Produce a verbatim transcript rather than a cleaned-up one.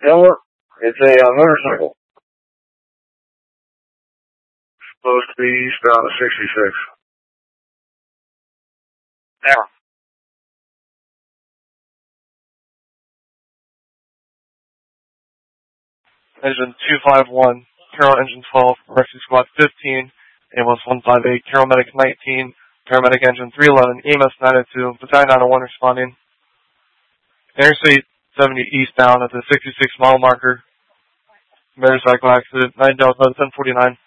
Elmer, it's a uh, motorcycle. Supposed to be eastbound at sixty-six. Now. Engine two five one, Carroll Engine twelve, Rescue Squad fifteen, Ambulance one five eight, Carroll Medic nineteen, Paramedic Engine three eleven, E M S nine oh two, Battalion nine oh one responding. Interstate seventy eastbound at the sixty-six mile marker. Motorcycle accident, nine Delta ten forty-nine.